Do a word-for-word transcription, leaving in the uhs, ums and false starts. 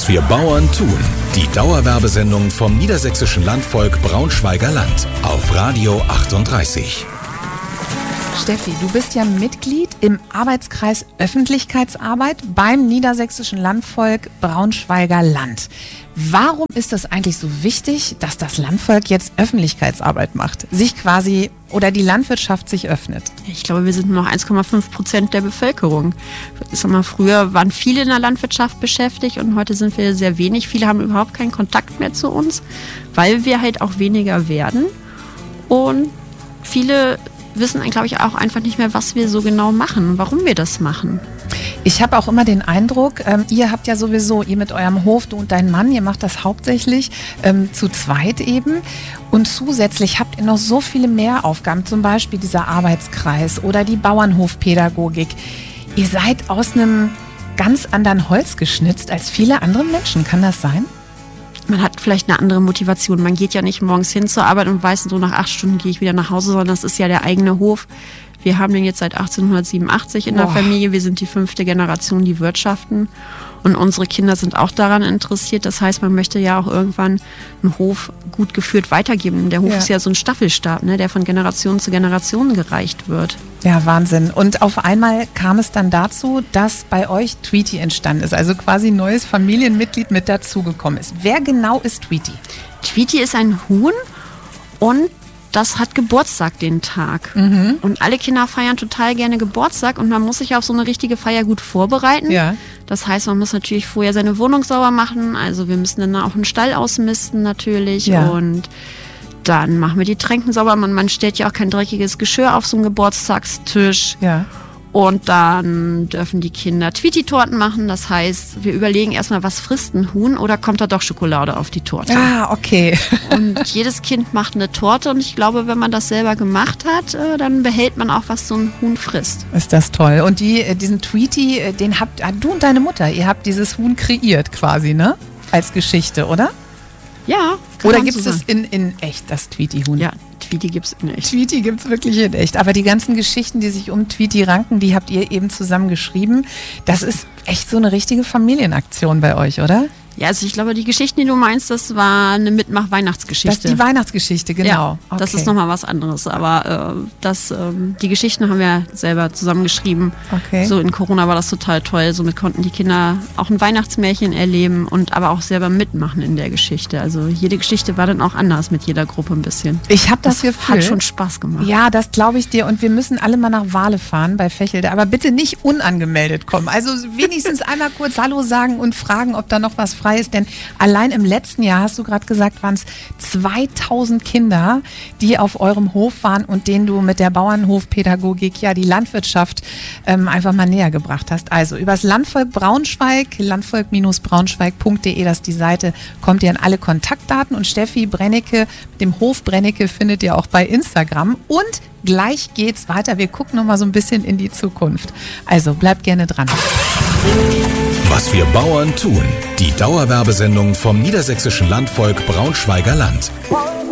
Was wir Bauern tun. Die Dauerwerbesendung vom Niedersächsischen Landvolk Braunschweiger Land auf Radio achtunddreißig. Steffi, du bist ja Mitglied im Arbeitskreis Öffentlichkeitsarbeit beim Niedersächsischen Landvolk Braunschweiger Land. Warum ist das eigentlich so wichtig, dass das Landvolk jetzt Öffentlichkeitsarbeit macht? Sich quasi oder die Landwirtschaft sich öffnet? Ich glaube, wir sind nur noch eins Komma fünf Prozent der Bevölkerung. Ich sag mal, früher waren viele in der Landwirtschaft beschäftigt und heute sind wir sehr wenig. Viele haben überhaupt keinen Kontakt mehr zu uns, weil wir halt auch weniger werden. Und viele wissen, glaube ich, auch einfach nicht mehr, was wir so genau machen, warum wir das machen. Ich habe auch immer den Eindruck, ähm, ihr habt ja sowieso, ihr mit eurem Hof, du und dein Mann, ihr macht das hauptsächlich ähm, zu zweit eben. Und zusätzlich habt ihr noch so viele mehr Aufgaben, zum Beispiel dieser Arbeitskreis oder die Bauernhofpädagogik. Ihr seid aus einem ganz anderen Holz geschnitzt als viele andere Menschen. Kann das sein? Man hat vielleicht eine andere Motivation. Man geht ja nicht morgens hin zur Arbeit und weiß, so nach acht Stunden gehe ich wieder nach Hause, sondern das ist ja der eigene Hof. Wir haben den jetzt seit achtzehnhundertsiebenundachtzig in der Boah. Familie. Wir sind die fünfte Generation, die wirtschaften. Und unsere Kinder sind auch daran interessiert. Das heißt, man möchte ja auch irgendwann einen Hof gut geführt weitergeben. Der Hof Ja. ist ja so ein Staffelstab, ne, der von Generation zu Generation gereicht wird. Ja, Wahnsinn. Und auf einmal kam es dann dazu, dass bei euch Tweety entstanden ist, also quasi ein neues Familienmitglied mit dazugekommen ist. Wer genau ist Tweety? Tweety ist ein Huhn und das hat Geburtstag den Tag. Mhm. Und alle Kinder feiern total gerne Geburtstag und man muss sich auf so eine richtige Feier gut vorbereiten. Ja. Das heißt, man muss natürlich vorher seine Wohnung sauber machen. Also wir müssen dann auch einen Stall ausmisten natürlich. Ja. Und dann machen wir die Tränken sauber. Man, man stellt ja auch kein dreckiges Geschirr auf so einen Geburtstagstisch. Ja. Und dann dürfen die Kinder Tweety-Torten machen. Das heißt, wir überlegen erstmal, was frisst ein Huhn oder kommt da doch Schokolade auf die Torte? Ah, okay. Und jedes Kind macht eine Torte und ich glaube, wenn man das selber gemacht hat, äh, dann behält man auch, was so ein Huhn frisst. Ist das toll. Und die, äh, diesen Tweety, äh, den habt ah, du und deine Mutter, ihr habt dieses Huhn kreiert quasi, ne? Als Geschichte, oder? Ja. kann Oder man gibt es so das sagen. in, in echt, das Tweety-Huhn? Ja, Tweety gibt es in echt. Tweety gibt es wirklich in echt. Aber die ganzen Geschichten, die sich um Tweety ranken, die habt ihr eben zusammen geschrieben. Das ist echt so eine richtige Familienaktion bei euch, oder? Ja, also ich glaube, die Geschichten, die du meinst, das war eine Mitmach-Weihnachtsgeschichte. Das ist die Weihnachtsgeschichte, genau. Ja, das Okay. ist nochmal was anderes. Aber äh, das, ähm, die Geschichten haben wir selber zusammengeschrieben. Okay. So in Corona war das total toll. Somit konnten die Kinder auch ein Weihnachtsmärchen erleben und aber auch selber mitmachen in der Geschichte. Also jede Geschichte war dann auch anders mit jeder Gruppe ein bisschen. Ich habe das, Gefühl. Hat schon Spaß gemacht. Ja, das glaube ich dir. Und wir müssen alle mal nach Wale fahren bei Fächelde. Aber bitte nicht unangemeldet kommen. Also wenigstens einmal kurz Hallo sagen und fragen, ob da noch was frei ist. Denn allein im letzten Jahr, hast du gerade gesagt, waren es zweitausend Kinder, die auf eurem Hof waren und denen du mit der Bauernhofpädagogik ja die Landwirtschaft ähm, einfach mal näher gebracht hast. Also übers Landvolk Braunschweig, landvolk Braunschweig punkt de, das ist die Seite, kommt ihr an alle Kontaktdaten. Und Steffi Brennecke, mit dem Hof Brennecke, findet ihr auch bei Instagram. Und gleich geht's weiter. Wir gucken noch mal so ein bisschen in die Zukunft. Also bleibt gerne dran. Was wir Bauern tun. Die Dauerwerbesendung vom Niedersächsischen Landvolk Braunschweiger Land.